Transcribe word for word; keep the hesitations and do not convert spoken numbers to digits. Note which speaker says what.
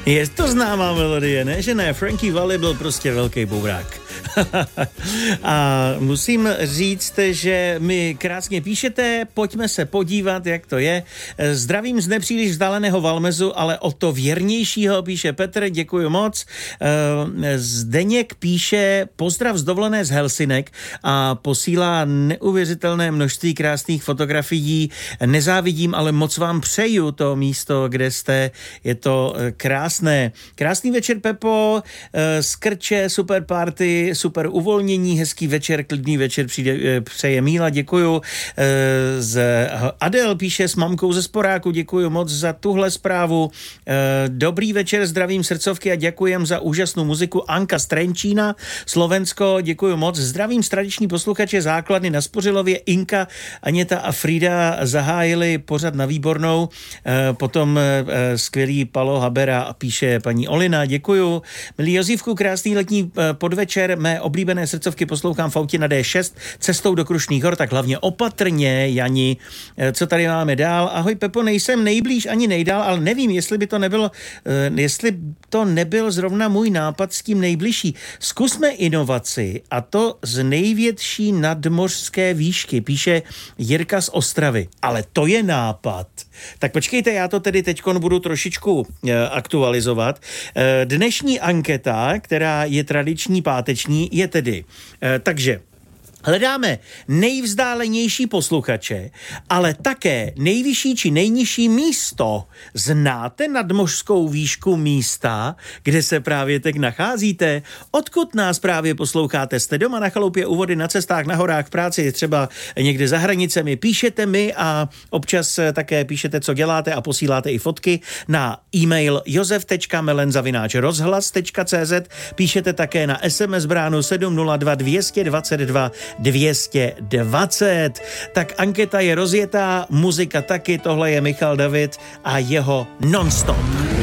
Speaker 1: Je to známá melodie, ne? Že ne? Frankie Valli byl prostě velký bourák. A musím říct, že mi krásně píšete, pojďme se podívat, jak to je. Zdravím z nepříliš vzdáleného Valmezu, ale o to věrnějšího, píše Petr, děkuji moc. Zdeněk píše pozdrav z dovolené z Helsinek a posílá neuvěřitelné množství krásných fotografií. Nezávidím, ale moc vám přeju to místo, kde jste. Je to krásné. Krásný večer, Pepo, skrče, super party, super uvolnění, hezký večer, klidný večer, přijde, přeje Míla, děkuju. Z Adel píše s mamkou ze Sporáku, děkuju moc za tuhle zprávu. Dobrý večer, zdravím srdcovky a děkujem za úžasnou muziku. Anka z Trenčína, Slovensko, děkuju moc. Zdravím tradiční posluchače základny na Spořilově, Inka, Aněta a Frida zahájili pořad na Výbornou, potom skvělý Palo Habera a píše paní Olina, děkuju. Milí Josívku, krásný letní podvečer, mé oblíbené srdcovky poslouchám v autě na D šest cestou do Krušných hor, tak hlavně opatrně, Jani. Co tady máme dál? Ahoj Pepo, nejsem nejblíž ani nejdál, ale nevím, jestli by to nebylo, jestli to nebyl zrovna můj nápad s tím nejbližší. Zkusme inovaci a to z největší nadmořské výšky, píše Jirka z Ostravy. Ale to je nápad. Tak počkejte, já to tedy teďkon budu trošičku aktualizovat. Dnešní anketa, která je tradiční páteční, je tedy, takže hledáme nejvzdálenější posluchače, ale také nejvyšší či nejnižší místo. Znáte nadmořskou výšku místa, kde se právě teď nacházíte? Odkud nás právě posloucháte? Jste doma na chalupě, u vody, na cestách, na horách, v práci, třeba někde za hranicemi? Píšete mi a občas také píšete, co děláte a posíláte i fotky na e-mail josef tečka melen zavináč rozhlas tečka cé zet. Píšete také na es em es bránu sedm nula dva dva dva dva dvě stě dvacet. Tak anketa je rozjetá, muzika taky, tohle je Michal David a jeho Non-stop.